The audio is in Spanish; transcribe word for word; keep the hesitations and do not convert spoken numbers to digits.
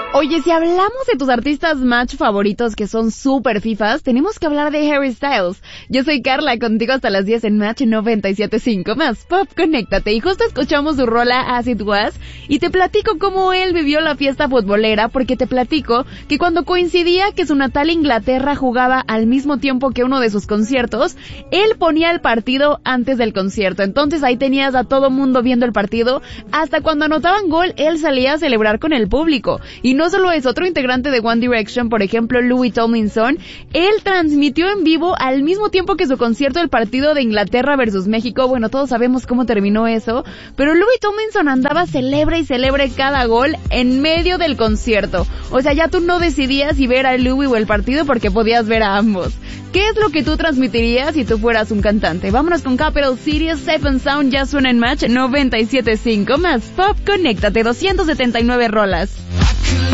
Oye, si hablamos de tus artistas match favoritos que son súper fifas, tenemos que hablar de Harry Styles. Yo soy Carla, contigo hasta las diez en Match noventa y siete punto cinco más Pop, conéctate. Y justo escuchamos su rola As It Was y te platico cómo él vivió la fiesta futbolera, porque te platico que cuando coincidía que su natal Inglaterra jugaba al mismo tiempo que uno de sus conciertos, él ponía el partido antes del concierto. Entonces ahí tenías a todo mundo viendo el partido, hasta cuando anotaban gol, él salía a celebrar con el público. Y no solo es otro integrante de One Direction, por ejemplo Louis Tomlinson, él transmitió en vivo al mismo tiempo que su concierto el partido de Inglaterra versus México. Bueno, todos sabemos cómo terminó eso, pero Louis Tomlinson andaba celebre y celebre cada gol en medio del concierto. O sea, ya tú no decidías si ver a Louis o el partido porque podías ver a ambos. ¿Qué es lo que tú transmitirías si tú fueras un cantante? Vámonos con Capital City, Seven Sound, ya suena en Match noventa y siete punto cinco más Pop, conéctate, doscientas setenta y nueve rolas.